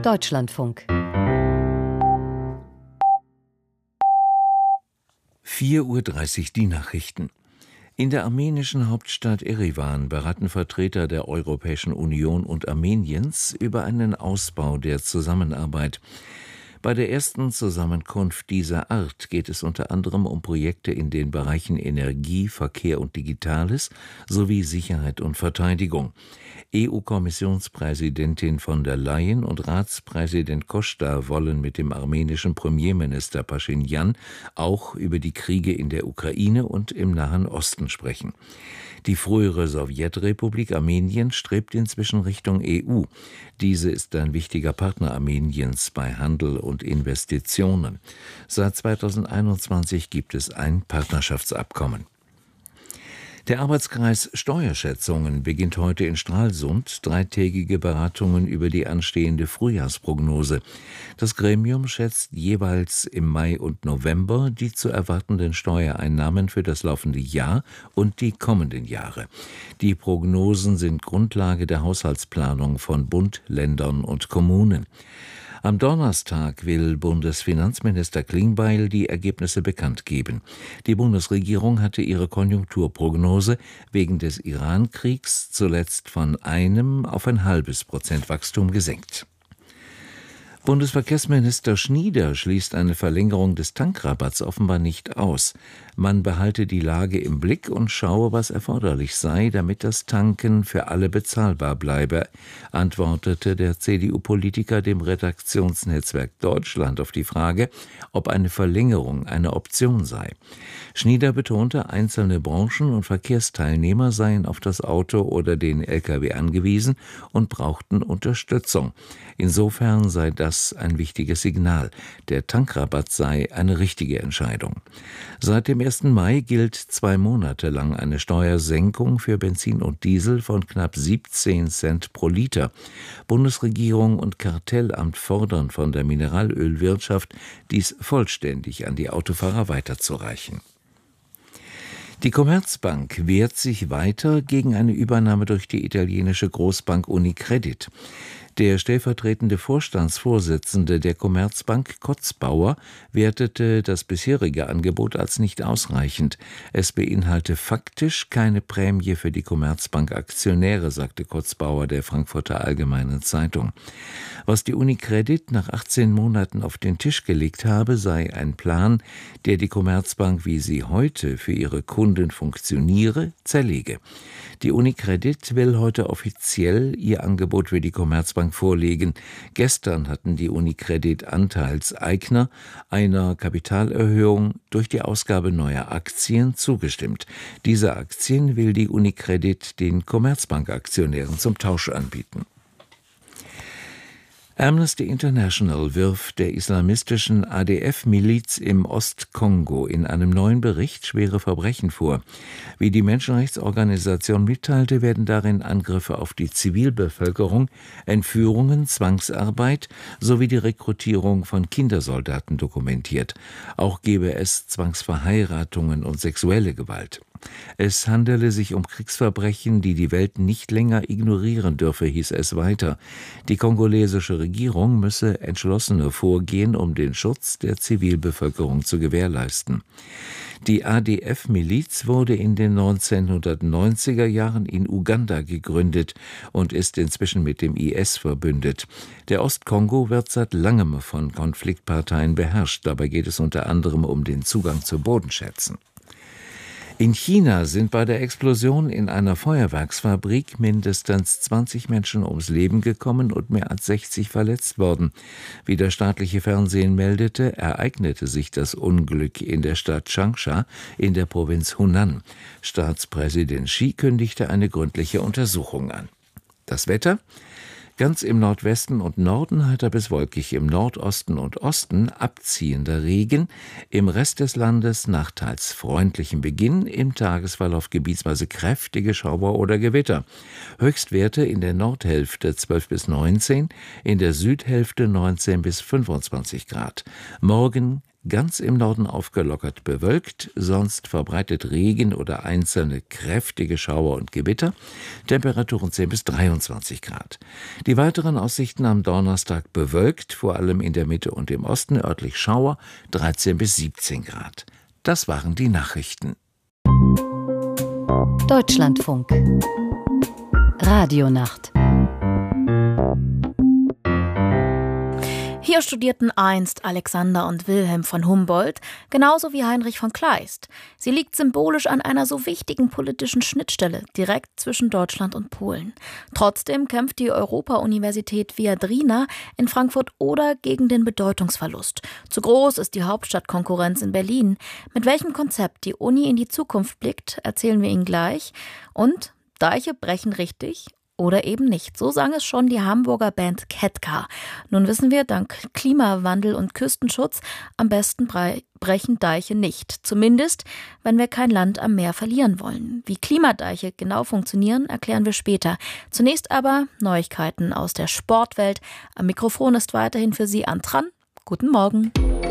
Deutschlandfunk. 4:30 Uhr die Nachrichten. In der armenischen Hauptstadt Erivan beraten Vertreter der Europäischen Union und Armeniens über einen Ausbau der Zusammenarbeit. Bei der ersten Zusammenkunft dieser Art geht es unter anderem um Projekte in den Bereichen Energie, Verkehr und Digitales sowie Sicherheit und Verteidigung. EU-Kommissionspräsidentin von der Leyen und Ratspräsident Costa wollen mit dem armenischen Premierminister Pashinyan auch über die Kriege in der Ukraine und im Nahen Osten sprechen. Die frühere Sowjetrepublik Armenien strebt inzwischen Richtung EU. Diese ist ein wichtiger Partner Armeniens bei Handel und Investitionen. Seit 2021 gibt es ein Partnerschaftsabkommen. Der Arbeitskreis Steuerschätzungen beginnt heute in Stralsund dreitägige Beratungen über die anstehende Frühjahrsprognose. Das Gremium schätzt jeweils im Mai und November die zu erwartenden Steuereinnahmen für das laufende Jahr und die kommenden Jahre. Die Prognosen sind Grundlage der Haushaltsplanung von Bund, Ländern und Kommunen. Am Donnerstag will Bundesfinanzminister Klingbeil die Ergebnisse bekannt geben. Die Bundesregierung hatte ihre Konjunkturprognose wegen des Iran-Kriegs zuletzt von 1 auf 0,5% Wachstum gesenkt. Bundesverkehrsminister Schnieder schließt eine Verlängerung des Tankrabatts offenbar nicht aus. Man behalte die Lage im Blick und schaue, was erforderlich sei, damit das Tanken für alle bezahlbar bleibe, antwortete der CDU-Politiker dem Redaktionsnetzwerk Deutschland auf die Frage, ob eine Verlängerung eine Option sei. Schnieder betonte, einzelne Branchen und Verkehrsteilnehmer seien auf das Auto oder den Lkw angewiesen und brauchten Unterstützung. Insofern sei das ein wichtiges Signal. Der Tankrabatt sei eine richtige Entscheidung. Seit dem 1. Mai gilt 2 Monate lang eine Steuersenkung für Benzin und Diesel von knapp 17 Cent pro Liter. Bundesregierung und Kartellamt fordern von der Mineralölwirtschaft, dies vollständig an die Autofahrer weiterzureichen. Die Commerzbank wehrt sich weiter gegen eine Übernahme durch die italienische Großbank Unicredit. Der stellvertretende Vorstandsvorsitzende der Commerzbank, Kotzbauer, wertete das bisherige Angebot als nicht ausreichend. Es beinhalte faktisch keine Prämie für die Commerzbank-Aktionäre, sagte Kotzbauer der Frankfurter Allgemeinen Zeitung. Was die Unicredit nach 18 Monaten auf den Tisch gelegt habe, sei ein Plan, der die Commerzbank, wie sie heute für ihre Kunden funktioniere, zerlege. Die Unicredit will heute offiziell ihr Angebot für die Commerzbank vorlegen. Gestern hatten die Unicredit-Anteilseigner einer Kapitalerhöhung durch die Ausgabe neuer Aktien zugestimmt. Diese Aktien will die Unicredit den Commerzbank-Aktionären zum Tausch anbieten. Amnesty International wirft der islamistischen ADF-Miliz im Ostkongo in einem neuen Bericht schwere Verbrechen vor. Wie die Menschenrechtsorganisation mitteilte, werden darin Angriffe auf die Zivilbevölkerung, Entführungen, Zwangsarbeit sowie die Rekrutierung von Kindersoldaten dokumentiert. Auch gebe es Zwangsverheiratungen und sexuelle Gewalt. Es handele sich um Kriegsverbrechen, die die Welt nicht länger ignorieren dürfe, hieß es weiter. Die kongolesische Regierung müsse entschlossener vorgehen, um den Schutz der Zivilbevölkerung zu gewährleisten. Die ADF-Miliz wurde in den 1990er Jahren in Uganda gegründet und ist inzwischen mit dem IS verbündet. Der Ostkongo wird seit langem von Konfliktparteien beherrscht. Dabei geht es unter anderem um den Zugang zu Bodenschätzen. In China sind bei der Explosion in einer Feuerwerksfabrik mindestens 20 Menschen ums Leben gekommen und mehr als 60 verletzt worden. Wie das staatliche Fernsehen meldete, ereignete sich das Unglück in der Stadt Changsha in der Provinz Hunan. Staatspräsident Xi kündigte eine gründliche Untersuchung an. Das Wetter? Ganz im Nordwesten und Norden heiter bis wolkig, im Nordosten und Osten abziehender Regen, im Rest des Landes nach teils freundlichem Beginn, im Tagesverlauf gebietsweise kräftige Schauer oder Gewitter. Höchstwerte in der Nordhälfte 12 bis 19, in der Südhälfte 19 bis 25 Grad. Morgen ganz im Norden aufgelockert bewölkt, sonst verbreitet Regen oder einzelne kräftige Schauer und Gewitter, Temperaturen 10 bis 23 Grad. Die weiteren Aussichten am Donnerstag bewölkt, vor allem in der Mitte und im Osten, örtlich Schauer, 13 bis 17 Grad. Das waren die Nachrichten. Deutschlandfunk Radionacht. Hier studierten einst Alexander und Wilhelm von Humboldt, genauso wie Heinrich von Kleist. Sie liegt symbolisch an einer so wichtigen politischen Schnittstelle, direkt zwischen Deutschland und Polen. Trotzdem kämpft die Europa-Universität Viadrina in Frankfurt-Oder gegen den Bedeutungsverlust. Zu groß ist die Hauptstadtkonkurrenz in Berlin. Mit welchem Konzept die Uni in die Zukunft blickt, erzählen wir Ihnen gleich. Und Deiche brechen richtig oder eben nicht. So sang es schon die Hamburger Band Ketka. Nun wissen wir, dank Klimawandel und Küstenschutz, am besten brechen Deiche nicht. Zumindest, wenn wir kein Land am Meer verlieren wollen. Wie Klimadeiche genau funktionieren, erklären wir später. Zunächst aber Neuigkeiten aus der Sportwelt. Am Mikrofon ist weiterhin für Sie Antran. Guten Morgen.